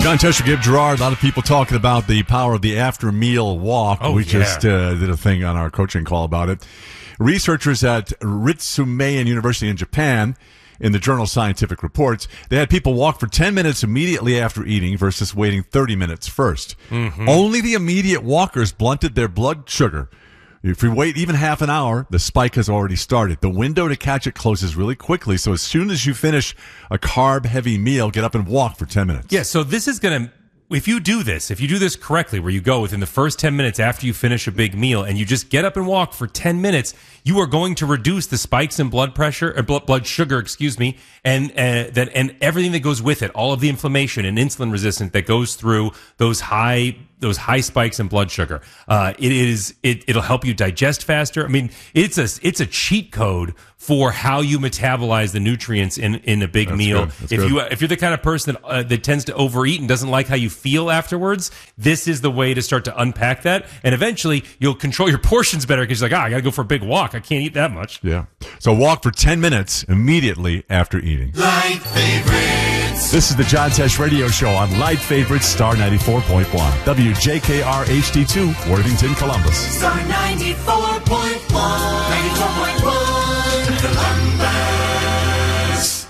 John Tesher, Gabe Gerard, a lot of people talking about the power of the after-meal walk. Just did a thing on our coaching call about it. Researchers at Ritsumeikan University in Japan, in the journal Scientific Reports, they had people walk for 10 minutes immediately after eating versus waiting 30 minutes first. Mm-hmm. Only the immediate walkers blunted their blood sugar. If you wait even half an hour, the spike has already started. The window to catch it closes really quickly, so as soon as you finish a carb-heavy meal, get up and walk for 10 minutes. Yeah, so this is going to... If you do this correctly, where you go within the first 10 minutes after you finish a big meal and you just get up and walk for 10 minutes, you are going to reduce the spikes in blood pressure, or blood sugar, and everything that goes with it, all of the inflammation and insulin resistance that goes through those high spikes in blood sugar. It'll help you digest faster. I mean, it's a cheat code for how you metabolize the nutrients in a big meal. If you're the kind of person that tends to overeat and doesn't like how you feel afterwards, this is the way to start to unpack that. And eventually you'll control your portions better because you're like, I got to go for a big walk. I can't eat that much. Yeah. So walk for 10 minutes immediately after eating. Light Favorites. This is the John Tesh Radio Show on Light Favorites, Star 94.1. WJKR HD2, Worthington, Columbus. Star 94.1. 94.1. Columbus.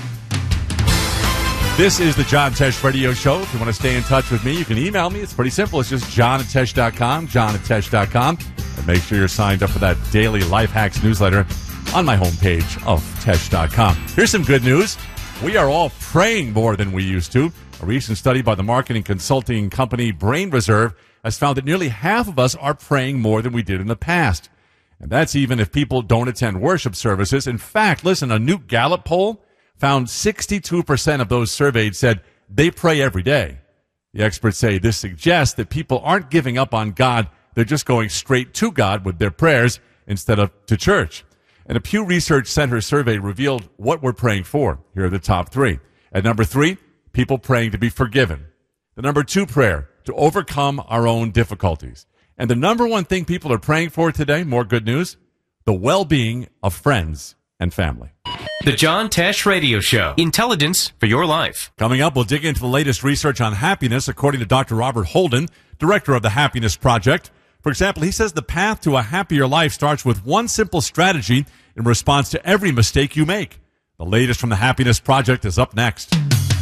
This is the John Tesh Radio Show. If you want to stay in touch with me, you can email me. It's pretty simple. It's just john@tesh.com, john@tesh.com. And make sure you're signed up for that daily Life Hacks newsletter on my homepage of tesh.com. Here's some good news. We are all praying more than we used to. A recent study by the marketing consulting company Brain Reserve has found that nearly half of us are praying more than we did in the past. And that's even if people don't attend worship services. In fact, listen, a new Gallup poll found 62% of those surveyed said they pray every day. The experts say this suggests that people aren't giving up on God. They're just going straight to God with their prayers instead of to church. And a Pew Research Center survey revealed what we're praying for. Here are the top three. At number 3, people praying to be forgiven. The number 2 prayer, to overcome our own difficulties. And the number 1 thing people are praying for today, more good news, the well-being of friends and family. The John Tesh Radio Show. Intelligence for your life. Coming up, we'll dig into the latest research on happiness, according to Dr. Robert Holden, director of the Happiness Project. For example, he says the path to a happier life starts with one simple strategy in response to every mistake you make. The latest from the Happiness Project is up next.